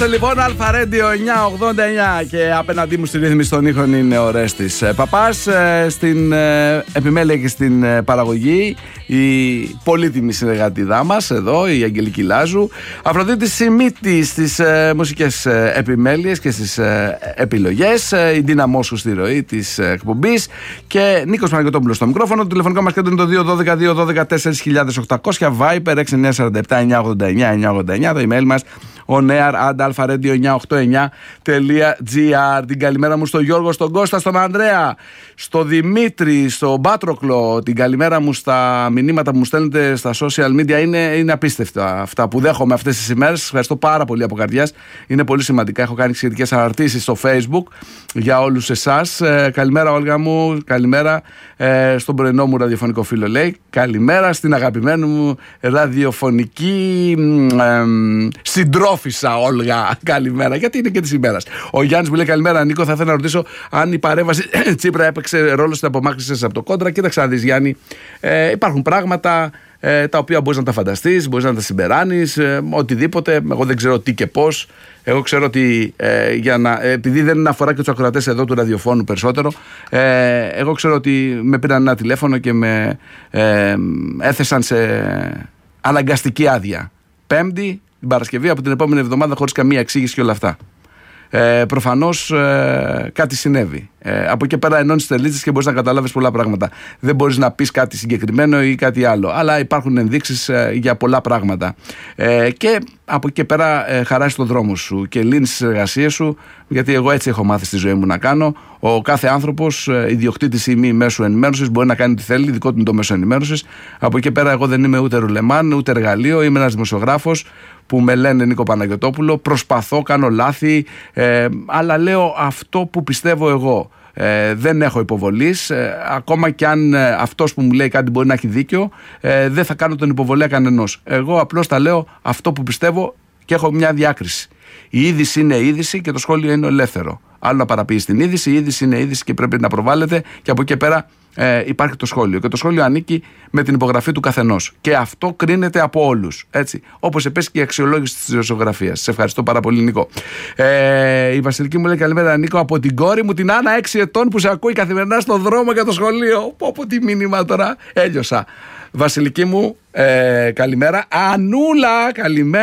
Λοιπόν, Αλφα Radio 989 και απέναντί μου στη ρύθμιση των ήχων είναι ο Ρέστης Παπάς. Στην επιμέλεια και στην παραγωγή η πολύτιμη συνεργατίδά μας εδώ, η Αγγελική Λάζου. Αφροδίτη Σιμίτη στις μουσικές επιμέλειες και στις επιλογές. Η Ντίνα Μόσχου στη ροή της εκπομπής. Και Νίκος Παναγιωτόπουλος στο μικρόφωνο. Το τηλεφωνικό μας κέντρο είναι το 212-212-4800. Viber 6947-989-989. Το email μας onear@alpha-radio989.gr. Την καλημέρα μου στον Γιώργο, στον Κώστα, στον Ανδρέα, στο Δημήτρη, στον Πάτροκλο. Την καλημέρα μου στα μηνύματα που μου στέλνετε στα social media. Είναι απίστευτα αυτά που δέχομαι αυτές τις ημέρες. Ευχαριστώ πάρα πολύ από καρδιάς. Είναι πολύ σημαντικά. Έχω κάνει σχετικές αναρτήσεις στο Facebook για όλους εσάς. Καλημέρα, Όλγα μου. Καλημέρα στον πρωινό μου ραδιοφωνικό φίλο, λέει. Καλημέρα στην αγαπημένη μου ραδιοφωνική συντρόφισσα, Όλγα. Καλημέρα, γιατί είναι και της ημέρας. Ο Γιάννης μου λέει καλημέρα, Νίκο. Θα ήθελα να ρωτήσω αν η παρέμβαση Τσίπρα έπαιξε ρόλο στην απομάκρυνση από το κόντρα. Κοίταξε να δεις, Γιάννη. Υπάρχουν πράγματα τα οποία μπορείς να τα φανταστείς, μπορείς να τα συμπεράνεις, οτιδήποτε. Εγώ δεν ξέρω τι και πώς. Εγώ ξέρω ότι επειδή δεν αφορά και τους ακροατές εδώ του ραδιοφώνου περισσότερο, εγώ ξέρω ότι με πήραν ένα τηλέφωνο και με έθεσαν σε αναγκαστική άδεια. Πέμπτη, την Παρασκευή, από την επόμενη εβδομάδα, χωρίς καμία εξήγηση και όλα αυτά. Προφανώς κάτι συνέβη. Από εκεί πέρα ενώνεις τελίτσες και μπορείς να καταλάβεις πολλά πράγματα. Δεν μπορείς να πεις κάτι συγκεκριμένο ή κάτι άλλο, αλλά υπάρχουν ενδείξεις για πολλά πράγματα. Και από εκεί πέρα χαράσεις τον δρόμο σου και λύνεις τις εργασίες σου, γιατί εγώ έτσι έχω μάθει στη ζωή μου να κάνω. Ο κάθε άνθρωπος, ιδιοκτήτης ή μη μέσου ενημέρωσης, μπορεί να κάνει τι θέλει, δικό του είναι το μέσο ενημέρωσης. Από εκεί πέρα εγώ δεν είμαι ούτε ρουλεμάν, ούτε εργαλείο, είμαι ένας δημοσιογράφος που με λένε Νίκο Παναγιωτόπουλο, προσπαθώ, κάνω λάθη, αλλά λέω αυτό που πιστεύω εγώ. Δεν έχω υποβολής, ακόμα και αν αυτός που μου λέει κάτι μπορεί να έχει δίκιο, δεν θα κάνω τον υποβολέα κανενός. Εγώ απλώς τα λέω αυτό που πιστεύω και έχω μια διάκριση. Η είδηση είναι είδηση και το σχόλιο είναι ελεύθερο. Άλλο να παραποιείς την είδηση, η είδηση είναι είδηση και πρέπει να προβάλλεται, και από εκεί πέρα υπάρχει το σχόλιο. Και το σχόλιο ανήκει με την υπογραφή του καθενός. Και αυτό κρίνεται από όλους. Έτσι. Όπως επίσης και η αξιολόγηση της δημοσιογραφίας. Σε ευχαριστώ πάρα πολύ, Νίκο. Η Βασιλική μου λέει καλημέρα, Νίκο, από την κόρη μου, την Άννα, 6 ετών, που σε ακούει καθημερινά στον δρόμο για το σχολείο. Πω, τι μήνυμα τώρα. Έλειωσα. Βασιλική μου, καλημέρα. Ανούλα,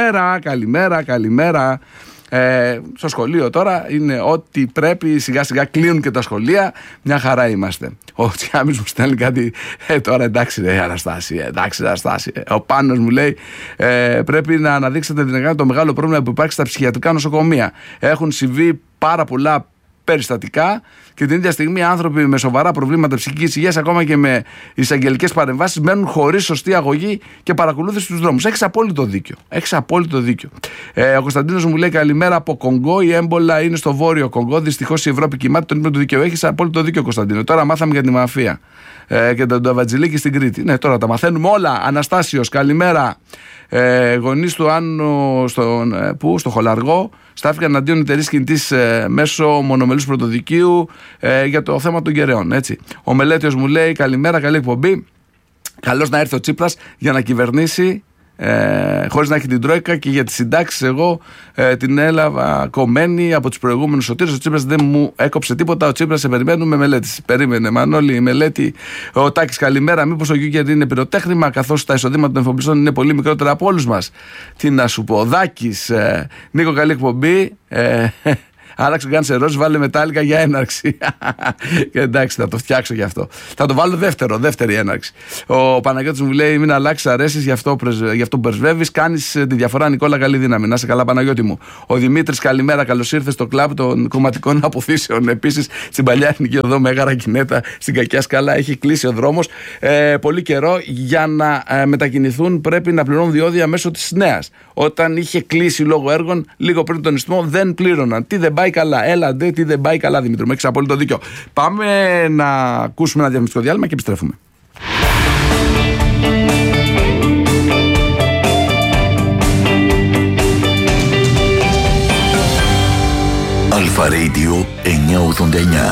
καλημέρα. Στο σχολείο τώρα είναι ό,τι πρέπει, σιγά σιγά κλείνουν και τα σχολεία, μια χαρά είμαστε. Ο Τσιάμις μου στέλνει κάτι, τώρα εντάξει ρε Αναστάση, ο Πάνος μου λέει πρέπει να αναδείξετε το μεγάλο πρόβλημα που υπάρχει στα ψυχιατρικά νοσοκομεία. Έχουν συμβεί πάρα πολλά περιστατικά και την ίδια στιγμή άνθρωποι με σοβαρά προβλήματα ψυχικής υγείας, ακόμα και με εισαγγελικές παρεμβάσεις, μένουν χωρίς σωστή αγωγή και παρακολούθηση στους δρόμους. Έχεις απόλυτο δίκιο. Ο Κωνσταντίνος μου λέει καλημέρα από Κονγκό. Η έμπολα είναι στο βόρειο Κονγκό. Δυστυχώς η Ευρώπη κοιμάται τον ύπνο του δικαίου. Έχεις απόλυτο δίκιο, Κωνσταντίνο. Τώρα μάθαμε για τη μαφία και τον Ταβατζηλίκη στην Κρήτη. Ναι, τώρα τα μαθαίνουμε όλα. Αναστάσιος, καλημέρα. Γονείς του Άννου στο Χολαργό στάθηκαν εναντίον εταιρείας κινητής μέσω μονομελούς πρωτοδικείου για το θέμα των κεραιών. Έτσι. Ο Μελέτιος μου λέει καλημέρα, καλή εκπομπή. Καλώς να έρθει ο Τσίπρας για να κυβερνήσει χωρίς να έχει την Τρόικα, και για τις συντάξεις εγώ την έλαβα κομμένη από τους προηγούμενους σωτήρες. Ο Τσίπρας δεν μου έκοψε τίποτα. Ο Τσίπρας σε περιμένουμε μελέτη. Περίμενε, Μανώλη, η μελέτη. Ο Τάκης, καλημέρα. Μήπως ο Γιούγκερ είναι πυροτέχνημα, καθώς τα εισοδήματα των εφοπλιστών είναι πολύ μικρότερα από όλους μας? Τι να σου πω. Δάκης, Νίκο, καλή εκπομπή. Άλλαξε ο Guns N' Roses, βάλε μετάλλικα για έναρξη. Και εντάξει, θα το φτιάξω γι' αυτό. Θα το βάλω δεύτερη έναρξη. Ο Παναγιώτης μου λέει: μην αλλάξει αρέσεις γι' αυτό που πρεσβεύεις. Κάνεις τη διαφορά, Νικόλα. Καλή δύναμη. Να είσαι καλά, Παναγιώτη μου. Ο Δημήτρης, καλημέρα. Καλώς ήρθες στο κλαμπ των κομματικών αποθήσεων. Επίσης, στην παλιά εθνική οδό Μέγαρα Κινέτα, στην Κακιά Σκάλα, έχει κλείσει ο δρόμος πολύ καιρό. Για να μετακινηθούν πρέπει να πληρώνουν διόδια μέσω της νέας. Όταν είχε κλείσει λόγω έργων, λίγο πριν τον ιστμό, δεν πλήρωναν. Τι δεν πάει καλά. Έλαντε, τι δεν πάει καλά, Δημήτρη. Με έχεις απόλυτο δίκιο. Πάμε να ακούσουμε ένα διαφημιστικό διάλειμμα και επιστρέφουμε. Αλφα Radio 989.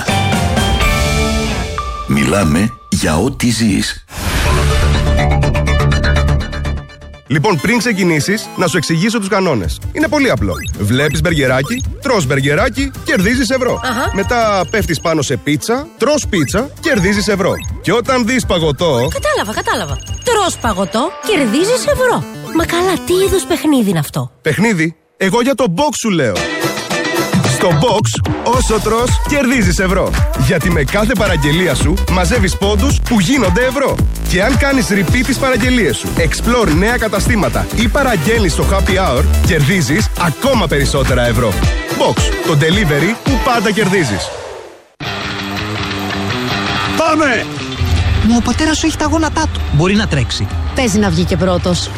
Μιλάμε για ό,τι ζεις. Λοιπόν, πριν ξεκινήσεις, να σου εξηγήσω τους κανόνες. Είναι πολύ απλό. Βλέπεις μπεργκεράκι, τρως μπεργκεράκι, κερδίζεις ευρώ. Μετά πέφτεις πάνω σε πίτσα, τρως πίτσα, κερδίζεις ευρώ. Και όταν δεις παγωτό... Κατάλαβα. Τρως παγωτό, κερδίζεις ευρώ. Μα καλά, τι είδους παιχνίδι είναι αυτό? Παιχνίδι? Εγώ για το box σου λέω. Στο box, όσο τρως, κερδίζεις ευρώ. Γιατί με κάθε παραγγελία σου μαζεύεις πόντους που γίνονται ευρώ. Και αν κάνεις repeat τις παραγγελίες σου, explore νέα καταστήματα ή παραγγέλνεις στο happy hour, κερδίζεις ακόμα περισσότερα ευρώ. Box, το delivery που πάντα κερδίζεις. Πάμε! Μα ο πατέρας σου έχει τα γόνατά του. Μπορεί να τρέξει. Παίζει να βγει και πρώτος.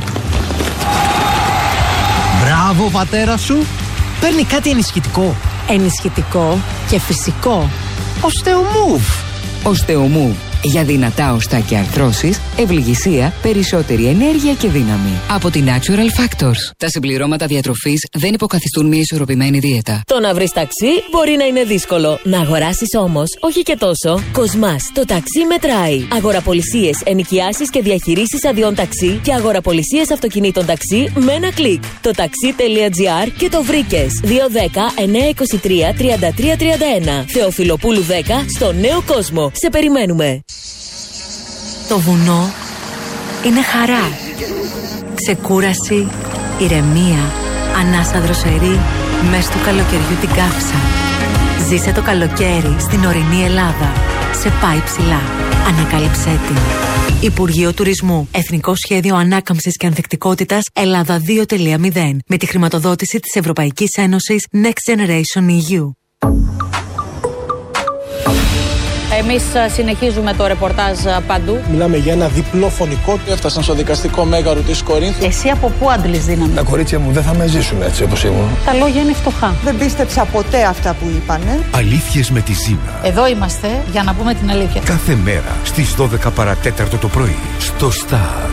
Μπράβο, πατέρα σου. Παίρνει κάτι ενισχυτικό. Ενισχυτικό και φυσικό. Osteomove. Osteomove. Για δυνατά οστά και αρθρώσεις, ευληγησία, περισσότερη ενέργεια και δύναμη. Από τη Natural Factors. Τα συμπληρώματα διατροφής δεν υποκαθιστούν μια ισορροπημένη δίαιτα. Το να βρεις ταξί μπορεί να είναι δύσκολο. Να αγοράσεις όμως, όχι και τόσο. Κοσμάς, το ταξί μετράει. Αγοραπολισίες, ενοικιάσεις και διαχειρήσεις αδειών ταξί και αγοραπολισίες αυτοκινήτων ταξί με ένα κλικ. Το taxi.gr και το βρήκες. 210 923 3331. Θεοφιλοπούλου 10 στο Νέο Κόσμο. Σε περιμένουμε. Το βουνό είναι χαρά, ξεκούραση, ηρεμία, ανάσα δροσερή, μες του καλοκαιριού την καύσα. Ζήσε το καλοκαίρι στην ορεινή Ελλάδα. Σε πάει ψηλά. Ανακάλυψέ την. Υπουργείο Τουρισμού. Εθνικό Σχέδιο Ανάκαμψης και Ανθεκτικότητας Ελλάδα 2.0. Με τη χρηματοδότηση της Ευρωπαϊκής Ένωσης Next Generation EU. Εμείς συνεχίζουμε το ρεπορτάζ παντού. Μιλάμε για ένα διπλό φωνικό. Έφτασαν στο δικαστικό μέγαρο της Κορίνθου. Εσύ από πού αντλείς δύναμη? Τα κορίτσια μου δεν θα με ζήσουν έτσι όπως ήμουν. Τα λόγια είναι φτωχά. Δεν πίστεψα ποτέ αυτά που είπανε. Αλήθειες με τη Ζήνα. Εδώ είμαστε για να πούμε την αλήθεια. Κάθε μέρα στις 12 παρατέταρτο το πρωί στο Star.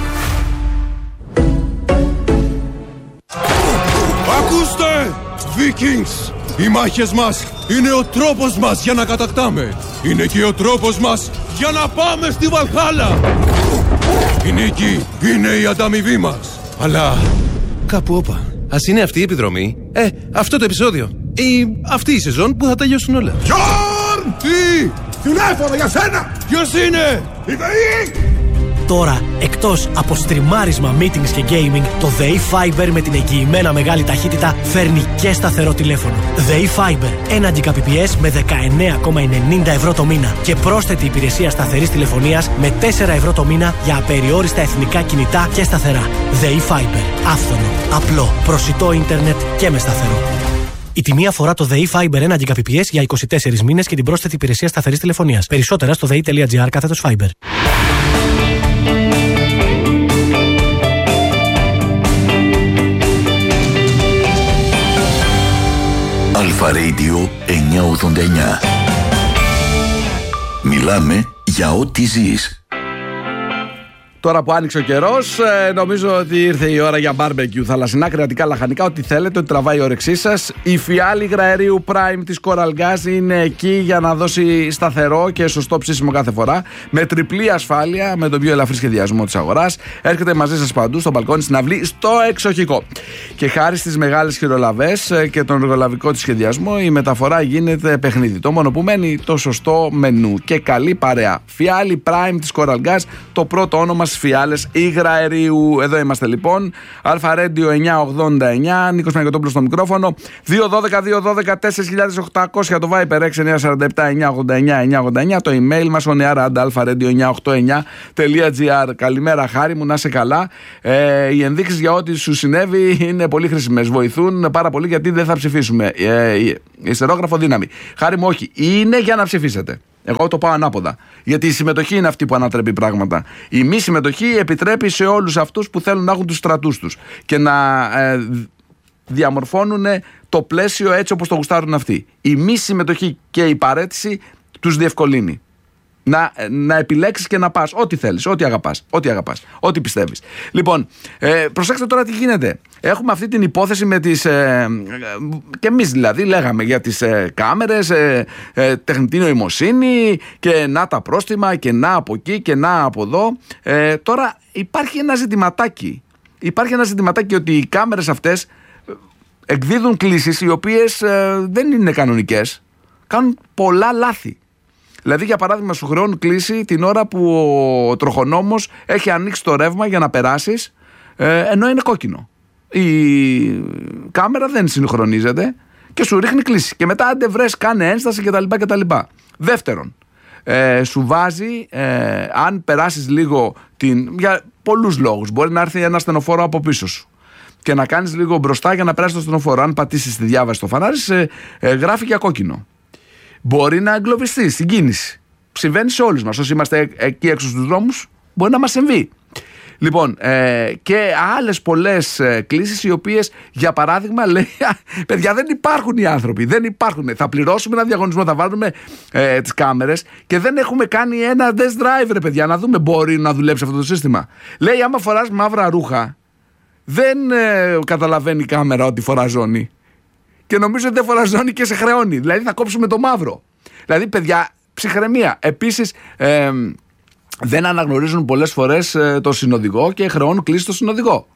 Ακούστε! Vikings! Οι μάχες μας είναι ο τρόπος μας για να κατακτάμε. Είναι και ο τρόπος μας για να πάμε στη Βαλχάλα. Η νίκη είναι η ανταμοιβή μας. Αλλά κάπου όπα. Ας είναι αυτή η επιδρομή. Αυτό το επεισόδιο. Ή αυτή η σεζόν που θα τελειώσουν όλα. Γιόρν! Τι! Τηλέφωνο για σένα! Ποιος είναι? Η ΔΕΗ! Τώρα, εκτός από στριμάρισμα, meetings και gaming, το ΔΕΗ Fiber με την εγγυημένα μεγάλη ταχύτητα φέρνει και σταθερό τηλέφωνο. ΔΕΗ Fiber, 1 Gbps με 19,90 ευρώ το μήνα και πρόσθετη υπηρεσία σταθερής τηλεφωνίας με 4 ευρώ το μήνα για απεριόριστα εθνικά κινητά και σταθερά. ΔΕΗ Fiber, άφθονο, απλό, προσιτό ίντερνετ και με σταθερό. Η τιμή αφορά το ΔΕΗ Fiber 1 Gbps για 24 μήνες και την πρόσθετη υπηρεσία σταθερής τηλεφωνίας. Περισσότερα στο dei.gr/Fiber. Αλφα Radio 989. Μιλάμε για ό,τι ζεις. Τώρα που άνοιξε ο καιρός, νομίζω ότι ήρθε η ώρα για μπάρμπεκιου. Θαλασσινά, κρεατικά, λαχανικά, ό,τι θέλετε, ό,τι τραβάει η όρεξή σας. Η φιάλη υγραερίου Prime της Coral Gas είναι εκεί για να δώσει σταθερό και σωστό ψήσιμο κάθε φορά. Με τριπλή ασφάλεια, με τον πιο ελαφρύ σχεδιασμό της αγοράς. Έρχεται μαζί σας παντού, στο μπαλκόνι, στην αυλή, στο εξοχικό. Και χάρη στις μεγάλες χειρολαβές και τον εργολαβικό της σχεδιασμό, η μεταφορά γίνεται παιχνίδι. Το μόνο που μένει, το σωστό μενού και καλή παρέα. Φιάλη Prime της Coral Gas, το πρώτο όνομα φιάλες υγραερίου. Εδώ είμαστε λοιπόν. Αλφα Radio 989. Νίκος Μαγιωτόπουλος στο μικρόφωνο. 2-12-2-12-4800 το Viper 6947-989-989. Το email μας oneara@alpha-radio989.gr. Καλημέρα, χάρη μου, να είσαι καλά. Οι ενδείξεις για ό,τι σου συνέβη είναι πολύ χρήσιμες. Βοηθούν πάρα πολύ γιατί δεν θα ψηφίσουμε. Ιστερόγραφο δύναμη. Χάρη μου, όχι. Είναι για να ψηφίσετε. Εγώ το πάω ανάποδα. Γιατί η συμμετοχή είναι αυτή που ανατρέπει πράγματα. Η μη συμμετοχή επιτρέπει σε όλους αυτούς που θέλουν να έχουν τους στρατούς τους και να διαμορφώνουν το πλαίσιο έτσι όπως το γουστάρουν αυτοί. Η μη συμμετοχή και η παρέτηση τους διευκολύνει. Να επιλέξεις και να πας ό,τι θέλεις, ό,τι αγαπάς, ό,τι πιστεύεις. Λοιπόν, προσέξτε τώρα τι γίνεται. Έχουμε αυτή την υπόθεση με τις... και εμείς δηλαδή λέγαμε για τις κάμερες, τεχνητή νοημοσύνη και να τα πρόστιμα και να από εκεί και να από εδώ. Τώρα υπάρχει ένα ζητηματάκι. υπάρχει ένα ζητηματάκι ότι οι κάμερες αυτές εκδίδουν κλήσεις οι οποίες δεν είναι κανονικές. Κάνουν πολλά λάθη. Δηλαδή, για παράδειγμα, σου χρεώνουν κλήση την ώρα που ο τροχονόμος έχει ανοίξει το ρεύμα για να περάσεις, ενώ είναι κόκκινο. Η κάμερα δεν συγχρονίζεται και σου ρίχνει κλήση. Και μετά, άντε βρες, κάνε ένσταση κτλ. Δεύτερον, σου βάζει, αν περάσεις λίγο για πολλούς λόγους, μπορεί να έρθει ένα στενοφόρο από πίσω σου και να κάνεις λίγο μπροστά για να περάσεις το στενοφόρο. Αν πατήσεις τη διάβαση στο φανάρι, γράφει για κόκκινο. Μπορεί να εγκλωβιστεί στην κίνηση. Συμβαίνει σε όλους μας. Όσοι είμαστε εκεί έξω στους δρόμους, μπορεί να μας συμβεί. Λοιπόν, και άλλες πολλές κλήσεις οι οποίες, για παράδειγμα, λέει, παιδιά, δεν υπάρχουν οι άνθρωποι. Δεν υπάρχουν. Θα πληρώσουμε ένα διαγωνισμό, θα βάλουμε τις κάμερες και δεν έχουμε κάνει ένα test drive, ρε παιδιά, να δούμε μπορεί να δουλέψει αυτό το σύστημα. Λέει, άμα φοράς μαύρα ρούχα, δεν καταλαβαίνει η κάμερα ότι φορά ζώνη. Και νομίζω ότι δεν φορά ζώνη και σε χρεώνει. Δηλαδή θα κόψουμε το μαύρο. Δηλαδή, παιδιά, ψυχραιμία. Επίσης, δεν αναγνωρίζουν πολλές φορές το συνοδηγό και χρεώνουν κλίση στο συνοδηγό.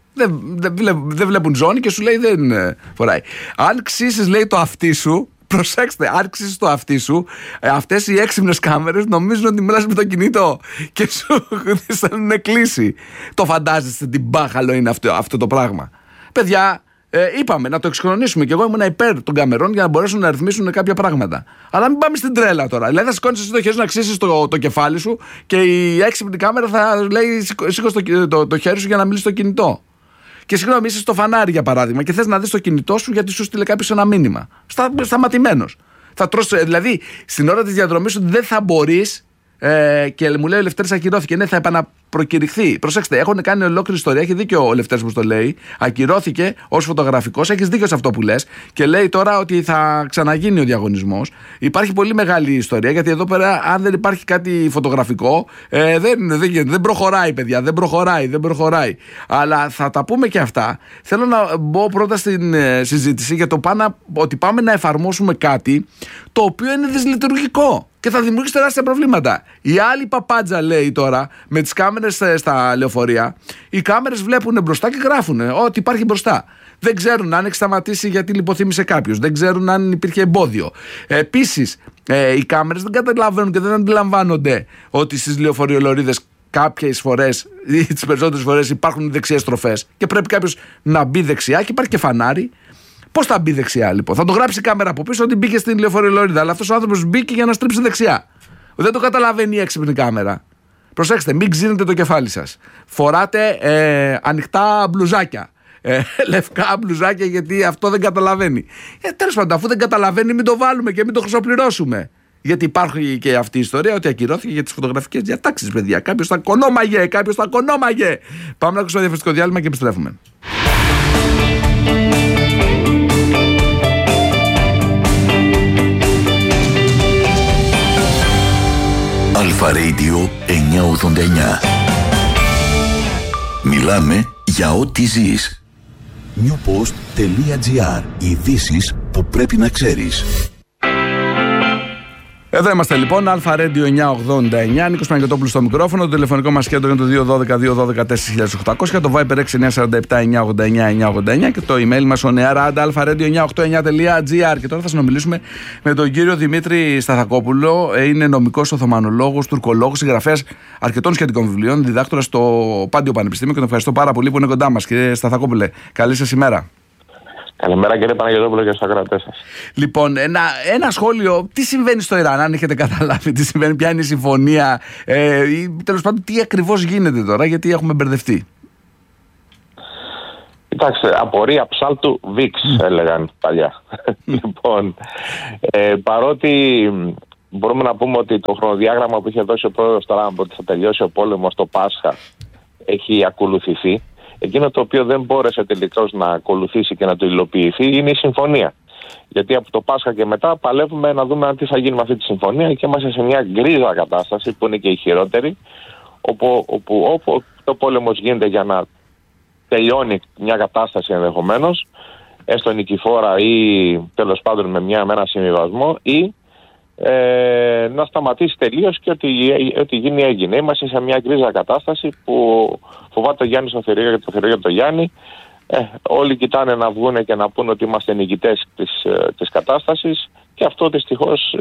Δεν βλέπουν ζώνη και σου λέει δεν φοράει. Αν ξύσεις, λέει, το αυτί σου, προσέξτε, αν ξύσεις το αυτί σου, αυτές οι έξυπνες κάμερες νομίζουν ότι μιλάς με το κινητό και σου στέλνουν κλίση. Το φαντάζεστε τι μπάχαλο είναι αυτό το πράγμα. Παιδιά, είπαμε να το εξυγχρονίσουμε και εγώ ήμουν υπέρ των καμερών για να μπορέσουν να ρυθμίσουν κάποια πράγματα. Αλλά μην πάμε στην τρέλα τώρα. Δηλαδή θα σηκώνεις εσύ το χέρι σου να ξύσεις το κεφάλι σου και η έξυπνη κάμερα θα λέει σήκω το χέρι σου για να μιλήσει στο κινητό. Και συγγνώμη, είσαι στο φανάρι για παράδειγμα και θες να δεις το κινητό σου γιατί σου στείλε κάποιος ένα μήνυμα. Σταματημένος. Θα τρως, δηλαδή στην ώρα της διαδρομής σου δεν θα μπορείς. Και μου λέει ο Λευτέρης ακυρώθηκε. Ναι, θα επαναπροκηρυχθεί. Προσέξτε, έχουν κάνει ολόκληρη ιστορία. Έχει δίκιο ο Λευτέρης που το λέει. Ακυρώθηκε ως φωτογραφικός. Έχεις δίκιο σε αυτό που λες. Και λέει τώρα ότι θα ξαναγίνει ο διαγωνισμός. Υπάρχει πολύ μεγάλη ιστορία γιατί εδώ πέρα, αν δεν υπάρχει κάτι φωτογραφικό, δεν προχωράει, παιδιά. Δεν προχωράει. Αλλά θα τα πούμε και αυτά. Θέλω να μπω πρώτα στην συζήτηση για το ότι πάμε να εφαρμόσουμε κάτι το οποίο είναι δυσλειτουργικό. Και θα δημιουργήσει τεράστια προβλήματα. Η άλλη παπάντζα λέει τώρα με τις κάμερες στα λεωφορεία. Οι κάμερες βλέπουν μπροστά και γράφουν ότι υπάρχει μπροστά. Δεν ξέρουν αν έχει σταματήσει γιατί λιποθύμησε κάποιος. Δεν ξέρουν αν υπήρχε εμπόδιο. Επίσης, οι κάμερες δεν καταλαβαίνουν και δεν αντιλαμβάνονται ότι στις λεωφορειολωρίδες κάποιες φορές ή τις περισσότερες φορές υπάρχουν δεξιές στροφές και πρέπει κάποιος να μπει δεξιά και υπάρχει και φανάρι. Πώς θα μπει δεξιά, λοιπόν? Θα το γράψει η κάμερα από πίσω ότι μπήκε στην λεωφορειολωρίδα. Αλλά αυτός ο άνθρωπος μπήκε για να στρίψει δεξιά. Δεν το καταλαβαίνει η έξυπνη κάμερα. Προσέξτε, μην ξύνετε το κεφάλι σας. Φοράτε ανοιχτά μπλουζάκια. Λευκά μπλουζάκια, γιατί αυτό δεν καταλαβαίνει. Τέλος πάντων, αφού δεν καταλαβαίνει, μην το βάλουμε και μην το χρυσοπληρώσουμε. Γιατί υπάρχει και αυτή η ιστορία ότι ακυρώθηκε για τις φωτογραφικές διατάξεις, παιδιά. Κάποιος τα κονόμαγε. Πάμε να ακούσουμε διαφορετικό διάλειμμα και επιστρέφουμε. Αλφα Radio 989. Μιλάμε για ό,τι ζεις. Newpost.gr. Ειδήσεις που πρέπει να ξέρεις. Εδώ είμαστε λοιπόν, Αλφα Radio 989, Νίκος Παναγιωτόπουλος στο μικρόφωνο, το τηλεφωνικό μας κέντρο είναι το 212-212-4800, το Viber 6947-989-989 και το email μας oneara@alpha-radio989.gr. Και τώρα θα συνομιλήσουμε με τον κύριο Δημήτρη Σταθακόπουλο, είναι νομικός οθωμανολόγος, τουρκολόγος, συγγραφέας αρκετών σχετικών βιβλίων, διδάκτορας στο Πάντιο Πανεπιστήμιο και τον ευχαριστώ πάρα πολύ που είναι κοντά μας. Κύριε Σταθακόπουλε, καλή σας ημέρα. Καλημέρα κύριε Παναγιωτόπουλο και στους ακροατές σας. Λοιπόν, ένα σχόλιο. Τι συμβαίνει στο Ιράν, αν έχετε καταλάβει τι συμβαίνει, ποια είναι η συμφωνία ή τέλος πάντων τι ακριβώς γίνεται τώρα, γιατί έχουμε μπερδευτεί. Κοιτάξτε, απορία ψάλτου Βίξ έλεγαν παλιά. Λοιπόν, παρότι μπορούμε να πούμε ότι το χρονοδιάγραμμα που είχε δώσει ο πρόεδρος Τραμπ ότι θα τελειώσει ο πόλεμος το Πάσχα έχει ακολουθηθεί, εκείνο το οποίο δεν μπόρεσε τελικώς να ακολουθήσει και να το υλοποιηθεί είναι η συμφωνία. Γιατί από το Πάσχα και μετά παλεύουμε να δούμε τι θα γίνει με αυτή τη συμφωνία και είμαστε σε μια γκρίζα κατάσταση που είναι και η χειρότερη, όπου το πόλεμος γίνεται για να τελειώνει μια κατάσταση ενδεχομένως, έστω νικηφόρα ή τέλος πάντων με ένα συμβιβασμό, ή να σταματήσει τελείως και ό,τι γίνει έγινε. Είμαστε σε μια γκρίζα κατάσταση που φοβάται το Γιάννη στο Θηρίο και το Θηρίο για το Γιάννη. Όλοι κοιτάνε να βγουν και να πούνε ότι είμαστε νικητές της κατάστασης και αυτό δυστυχώς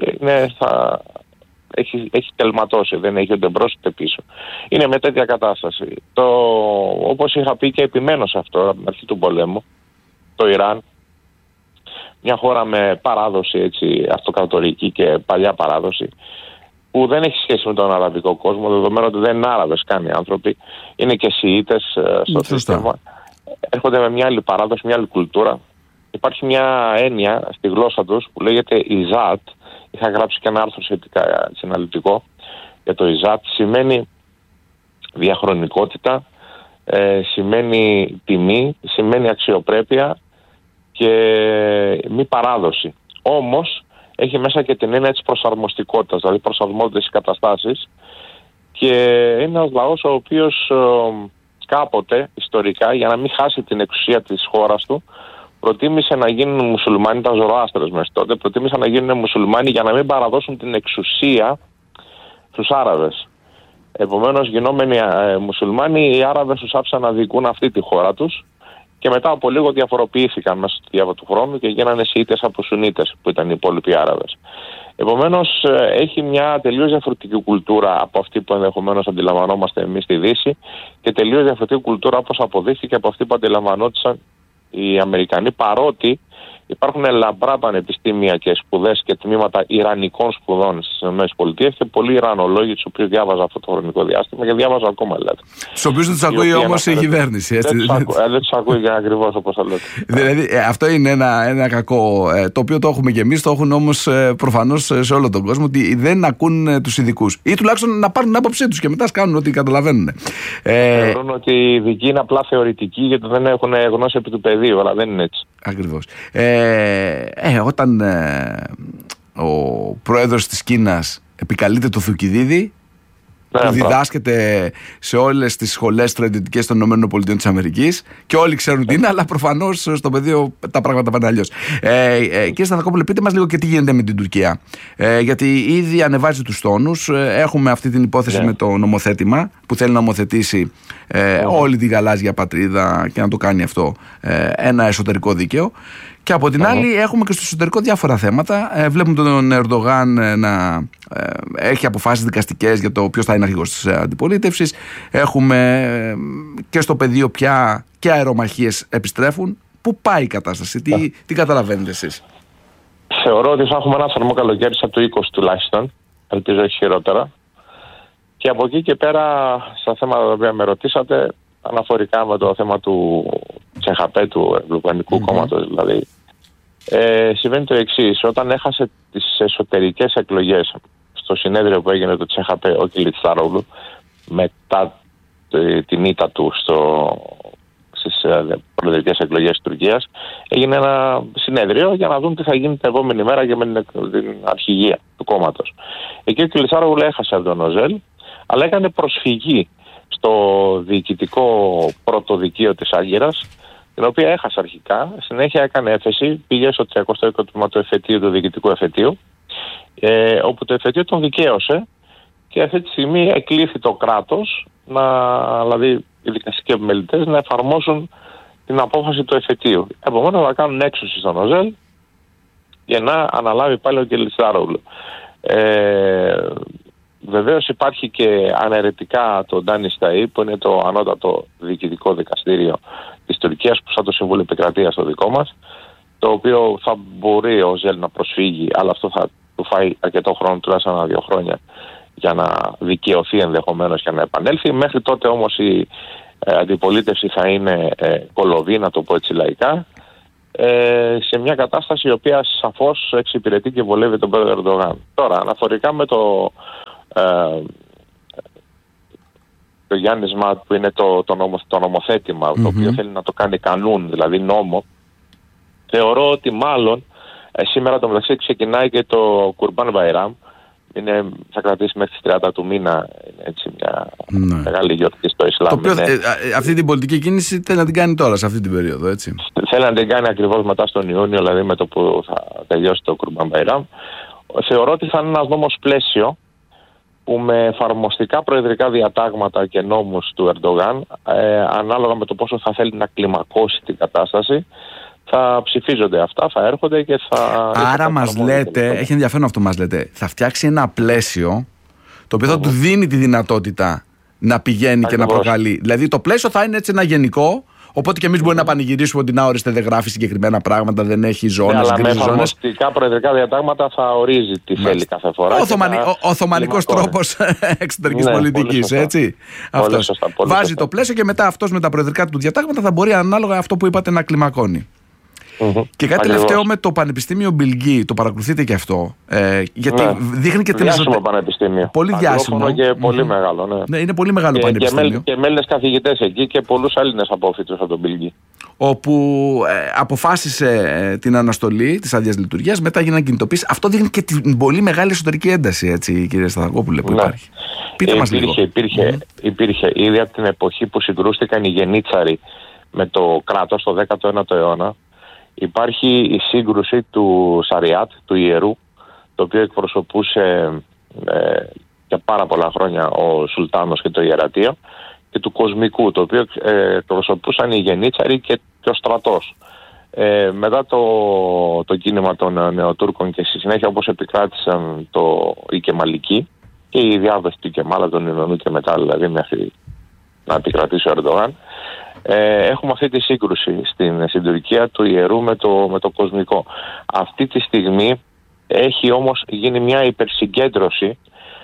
έχει τελματώσει, δεν έχει ούτε μπρος ούτε πίσω. Είναι με τέτοια κατάσταση. Όπως είχα πει και επιμένω σε αυτό από την αρχή του πολέμου, το Ιράν, μια χώρα με παράδοση έτσι, αυτοκρατορική και παλιά παράδοση, που δεν έχει σχέση με τον αραβικό κόσμο, δεδομένου ότι δεν είναι Άραβες καν οι άνθρωποι, είναι και Σιήτες στο σύστημα. Έρχονται με μια άλλη παράδοση, μια άλλη κουλτούρα. Υπάρχει μια έννοια στη γλώσσα τους που λέγεται Ιζάτ. Είχα γράψει και ένα άρθρο σχετικά αναλυτικό για το Ιζάτ. Σημαίνει διαχρονικότητα, σημαίνει τιμή, σημαίνει αξιοπρέπεια και μη παράδοση. Όμως έχει μέσα και την έννοια της προσαρμοστικότητας, δηλαδή προσαρμόζονται στις καταστάσεις, και είναι ένας λαός ο οποίος κάποτε ιστορικά, για να μην χάσει την εξουσία της χώρας του, προτίμησε να γίνουν μουσουλμάνοι, ήταν Ζωροάστερες μέσα τότε, προτίμησαν να γίνουν μουσουλμάνοι για να μην παραδώσουν την εξουσία στους Άραβες. Επομένως, γινόμενοι μουσουλμάνοι, οι Άραβες τους άφησαν να διοικούν αυτή τη χώρα τους και μετά από λίγο διαφοροποιήθηκαν μέσα στη διάβα του χρόνου και γίνανε Σιήτες από Σουνίτες, που ήταν οι υπόλοιποι Άραβες. Επομένως, έχει μια τελείως διαφορετική κουλτούρα από αυτή που ενδεχομένως αντιλαμβανόμαστε εμείς στη Δύση και τελείως διαφορετική κουλτούρα όπως αποδείχθηκε από αυτή που αντιλαμβανόντουσαν οι Αμερικανοί, παρότι υπάρχουν λαμπρά πανεπιστήμια και σπουδές και τμήματα ιρανικών σπουδών στις ΗΠΑ και πολλοί Ιρανολόγοι, τους οποίους διάβαζα αυτό το χρονικό διάστημα και διάβαζα ακόμα, λέτε. Τους οποίους δεν τους ακούει όμως η κυβέρνηση. Δεν τους ακούει για ακριβώς όπως το λέτε. Δηλαδή, αυτό είναι ένα κακό, το οποίο το έχουμε και εμείς, το έχουν όμως προφανώς σε όλο τον κόσμο, ότι δεν ακούν τους ειδικούς ή τουλάχιστον να πάρουν την άποψή τους και μετά κάνουν ό,τι καταλαβαίνουν. Θεωρούν ότι οι ειδικοί είναι απλά θεωρητικοί γιατί δεν έχουν γνώση επί του πεδίου, αλλά δεν είναι έτσι. Ακριβώς. Όταν ο πρόεδρος της Κίνας επικαλείται το Θουκυδίδη, που διδάσκεται σε όλες τις σχολές στρατιωτικές των ΗΠΑ και όλοι ξέρουν τι είναι, αλλά προφανώς στο πεδίο τα πράγματα πάνε αλλιώς. Κύριε Σταθακόπουλε, πείτε μας λίγο και τι γίνεται με την Τουρκία. Γιατί ήδη ανεβάζει τους τόνους. Έχουμε αυτή την υπόθεση με το νομοθέτημα που θέλει να νομοθετήσει όλη τη γαλάζια πατρίδα και να το κάνει αυτό ένα εσωτερικό δίκαιο. Και από την άλλη έχουμε και στο εσωτερικό διάφορα θέματα. Βλέπουμε τον Ερντογάν να έχει αποφάσεις δικαστικές για το ποιος θα είναι αρχηγός της αντιπολίτευσης. Έχουμε και στο πεδίο πια και αερομαχίες επιστρέφουν. Πού πάει η κατάσταση, τι καταλαβαίνετε εσείς? Θεωρώ ότι θα έχουμε ένα θερμό καλοκαίρι από το 20 τουλάχιστον. Ελπίζω όχι χειρότερα. Και από εκεί και πέρα, στα θέματα τα οποία με ρωτήσατε, αναφορικά με το θέμα του ΤΣΕΧΑΠΕ, του Ευρωπαϊκού Κόμματος δηλαδή, συμβαίνει το εξής. Όταν έχασε τις εσωτερικές εκλογές στο συνέδριο που έγινε το ΤΣΕΧΑΠΕ ο Κιλιτσδάρογλου, μετά την ήττα του στις προεδρικές εκλογές της Τουρκίας, έγινε ένα συνέδριο για να δουν τι θα γίνει την επόμενη μέρα και με την αρχηγία του κόμματος. Εκεί ο Κιλιτσδάρογλου έχασε από τον Οζέλ, αλλά έκανε προσφυγή στο διοικητικό πρωτοδικείο της Άγκυρας, την οποία έχασε αρχικά. Συνέχεια έκανε έφεση, πήγε στο 32ο τμήμα του εφετείου, του διοικητικού εφετείου, όπου το εφετείο τον δικαίωσε και αυτή τη στιγμή εκλήθη το κράτος, δηλαδή οι δικαστικοί επιμελητές, να εφαρμόσουν την απόφαση του εφετείου. Επομένως να κάνουν έξωση στον Οζέλ για να αναλάβει πάλι ο Κιλιτσδάρογλου. Βεβαίως υπάρχει και αναιρετικά το Ντάνισταΐ, που είναι το ανώτατο διοικητικό δικαστήριο της Τουρκίας, που σαν το Συμβούλιο Επικρατείας το δικό μας, το οποίο θα μπορεί ο Ζέλ να προσφύγει, αλλά αυτό θα του φάει αρκετό χρόνο, τουλάχιστον 2 χρόνια, για να δικαιωθεί ενδεχομένως και να επανέλθει. Μέχρι τότε όμως η αντιπολίτευση θα είναι κολοβή, να το πω έτσι λαϊκά, σε μια κατάσταση η οποία σαφώς εξυπηρετεί και βολεύει τον πρόεδρο Ερντογάν. Τώρα, αναφορικά με το γιάννισμα που είναι το νομοθέτημα, το οποίο θέλει να το κάνει κανούν, δηλαδή νόμο, θεωρώ ότι μάλλον σήμερα το μεταξύ ξεκινάει και το Κουρμπάν Μπαϊράμ. Θα κρατήσει μέχρι τις 30 του μήνα, έτσι, μια μεγάλη γιορτή στο Ισλάμ. Το οποίο, αυτή την πολιτική κίνηση θέλει να την κάνει τώρα, σε αυτή την περίοδο, έτσι. Θέλει να την κάνει ακριβώς μετά στον Ιούνιο, δηλαδή με το που θα τελειώσει το Κουρμπάν Μπαϊράμ. θεωρώ ότι θα είναι ένας νόμος πλαίσιο που με εφαρμοστικά προεδρικά διατάγματα και νόμους του Ερντογάν, ανάλογα με το πόσο θα θέλει να κλιμακώσει την κατάσταση, θα ψηφίζονται αυτά, θα έρχονται και θα... Άρα μας λέτε, έχει ενδιαφέρον αυτό μας λέτε, θα φτιάξει ένα πλαίσιο το οποίο θα του δίνει τη δυνατότητα να πηγαίνει και να προκαλεί. Δηλαδή το πλαίσιο θα είναι έτσι ένα γενικό, οπότε και εμείς μπορεί να πανηγυρίσουμε ότι να ορίστε δεν γράφει συγκεκριμένα πράγματα, δεν έχει ζώνες, αλλά γκρίζες με εφαρμοστικά προεδρικά διατάγματα θα ορίζει τι θέλει κάθε φορά. Ο Οθωμανικός τρόπος εξωτερικής πολιτικής, έτσι. Αυτός βάζει το πλαίσιο και μετά αυτός με τα προεδρικά του διατάγματα θα μπορεί ανάλογα αυτό που είπατε να κλιμακώνει. Και κάτι τελευταίο με το Πανεπιστήμιο Μπιλγκή, το παρακολουθείτε και αυτό, γιατί δείχνει και την διάσημο πανεπιστήμιο. Πολύ διάσημο και πολύ μεγάλο. Ναι, είναι πολύ μεγάλο πανεπιστήμιο. Και Έλληνες καθηγητές εκεί και πολλούς Έλληνες απόφοιτους από τον Μπιλγκή. Όπου αποφάσισε την αναστολή της άδειας λειτουργίας, μετά έγιναν κινητοποίησεις. Αυτό δείχνει και την πολύ μεγάλη εσωτερική ένταση, έτσι, κύριε Σταθακόπουλε, που υπάρχει. Πείτε μας λίγο. Υπήρχε ήδη από την εποχή που συγκρούστηκαν οι γενίτσαροι με το κράτος το 19ο αιώνα. Υπάρχει η σύγκρουση του Σαριάτ, του ιερού, το οποίο εκπροσωπούσε για πάρα πολλά χρόνια ο Σουλτάνος και το ιερατείο, και του κοσμικού, το οποίο εκπροσωπούσαν οι γενίτσαροι και ο στρατός. Μετά το κίνημα των Νεοτούρκων και στη συνέχεια, όπως επικράτησαν οι Κεμαλικοί και η διάδοση του Κεμάλα, τον Ινωνού και μετά, δηλαδή μέχρι να επικρατήσει ο Ερντογάν, έχουμε αυτή τη σύγκρουση στην Τουρκία του ιερού με το κοσμικό. Αυτή τη στιγμή έχει όμως γίνει μια υπερσυγκέντρωση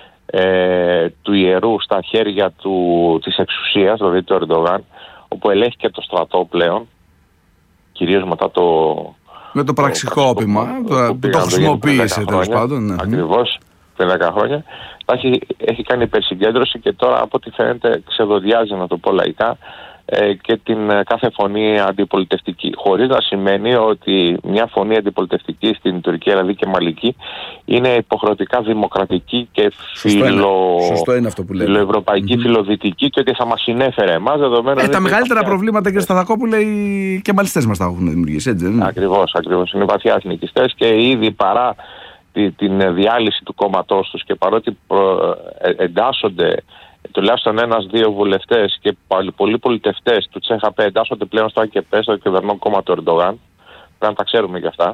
του ιερού στα χέρια της εξουσίας, δηλαδή του Ερντογάν, όπου ελέγχει και το στρατό πλέον, κυρίως μετά με το πραξικόπημα, το χρησιμοποίησε τέλος πάντων. Ακριβώς, πριν 10 χρόνια. Έχει κάνει υπερσυγκέντρωση και τώρα από ό,τι φαίνεται ξεδοδιάζει, να το πω λαϊκά, και την κάθε φωνή αντιπολιτευτική. Χωρίς να σημαίνει ότι μια φωνή αντιπολιτευτική στην Τουρκία, δηλαδή και μαλική, είναι υποχρεωτικά δημοκρατική και φιλοευρωπαϊκή, φιλοδυτική, και ότι θα μας συνέφερε εμάς, δεδομένου. Τα μεγαλύτερα προβλήματα, κύριε Σταθακόπουλε, οι κεμαλιστές μας τα έχουν δημιουργήσει, έτσι δεν είναι? Ακριβώς. Είναι βαθιά εθνικιστές και ήδη παρά την διάλυση του κόμματός τους και παρότι εντάσσονται τουλάχιστον 1-2 βουλευτές και πολλοί πολιτευτές του ΤΣΕΧΑΠΕ εντάσσονται πλέον στο ΑΚΠ, στο κυβερνών κόμμα του Ερντογάν. Πρέπει να τα ξέρουμε κι αυτά.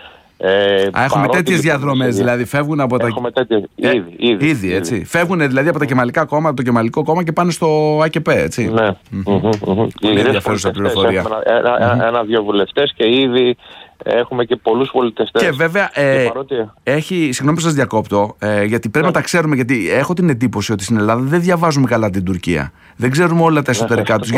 Έχουμε τέτοιες διαδρομές, δηλαδή φεύγουν από τα. Έχουμε ήδη, έτσι. Φεύγουν δηλαδή από τα κεμαλικά κόμματα, το κεμαλικό κόμμα και πάνε στο ΑΚΠ, έτσι. Ναι. Πολύ ενδιαφέρουσα πληροφορία. 1-2 βουλευτές και ήδη έχουμε και πολλούς πολιτευτές. Και βέβαια συγγνώμη που σας διακόπτω, γιατί πρέπει να τα ξέρουμε, γιατί έχω την εντύπωση ότι στην Ελλάδα δεν διαβάζουμε καλά την Τουρκία. Δεν ξέρουμε όλα τα εσωτερικά τους.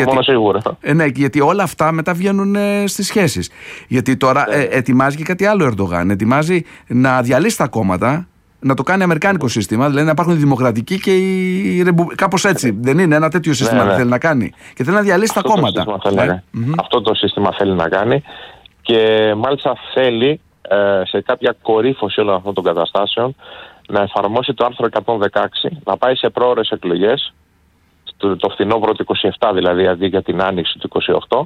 Γιατί όλα αυτά μετά βγαίνουν στις σχέσεις. Γιατί τώρα ετοιμάζει και κάτι άλλο ο Ερντογάν. Ετοιμάζει να διαλύσει τα κόμματα, να το κάνει αμερικάνικο σύστημα, δηλαδή να υπάρχουν δημοκρατικοί και κάπως έτσι. Δεν είναι ένα τέτοιο σύστημα που θέλει να κάνει? Και θέλει να διαλύσει τα κόμματα. Αυτό το σύστημα θέλει να κάνει. Και μάλιστα θέλει σε κάποια κορύφωση όλων αυτών των καταστάσεων να εφαρμόσει το άρθρο 116, να πάει σε πρόωρες εκλογές το φθινόπωρο του 27, δηλαδή αντί για την άνοιξη του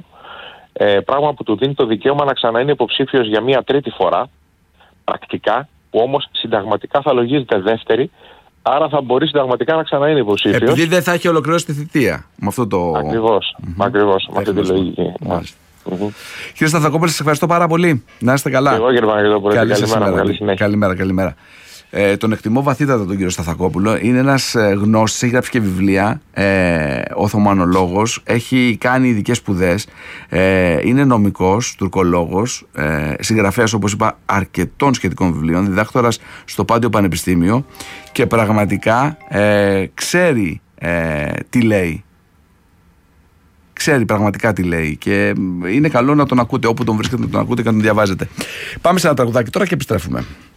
28, πράγμα που του δίνει το δικαίωμα να ξανά είναι υποψήφιος για μία τρίτη φορά πρακτικά, που όμως συνταγματικά θα λογίζεται δεύτερη, άρα θα μπορεί συνταγματικά να ξανά είναι υποψήφιος. Επειδή δεν θα έχει ολοκληρώσει τη θητεία με αυτό το. Ακριβώς, με αυτή τη λογική. Κύριε Σταθακόπουλε, σας ευχαριστώ πάρα πολύ. Να είστε καλά. Εγώ, κύριε Παναγιώτοπουλε, καλημέρα. Τον εκτιμώ βαθύτατα τον κύριο Σταθακόπουλο. Είναι ένας γνώστης, έχει γράψει και βιβλία, Οθωμανολόγος, έχει κάνει ειδικές σπουδές, είναι νομικός, τουρκολόγος, συγγραφέας, όπως είπα, αρκετών σχετικών βιβλίων, διδάκτορας στο Πάντιο Πανεπιστήμιο και πραγματικά ξέρει τι λέει. Ξέρει πραγματικά τι λέει και είναι καλό να τον ακούτε όπου τον βρίσκετε, να τον ακούτε και να τον διαβάζετε. Πάμε σε ένα τραγουδάκι τώρα και επιστρέφουμε.